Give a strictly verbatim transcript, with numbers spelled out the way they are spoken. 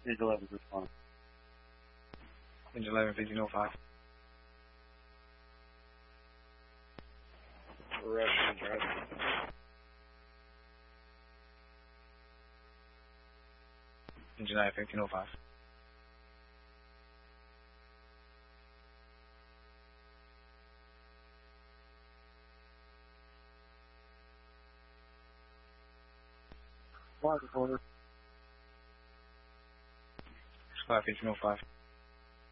Page eleven, respond. Page eleven, fifteen oh five. Russian drive. Engine nine, fifteen oh five. Flight recorder. Squad fifteen oh five.